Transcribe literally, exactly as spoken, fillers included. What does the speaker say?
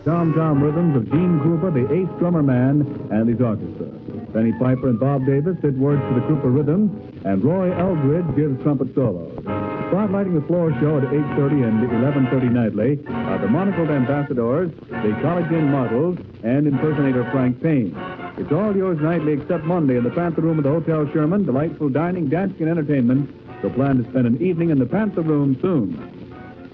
Tom-tom rhythms of Gene Krupa, the ace drummer man, and his orchestra. Benny Piper and Bob Davis did words to the Krupa rhythms, and Roy Eldridge gives trumpet solos. Spotlighting the floor show at eight thirty and eleven thirty nightly are the monocled ambassadors, the College Inn models, and impersonator Frank Payne. It's all yours nightly except Monday in the Panther Room of the Hotel Sherman. Delightful dining, dancing, and entertainment. So plan to spend an evening in the Panther Room soon.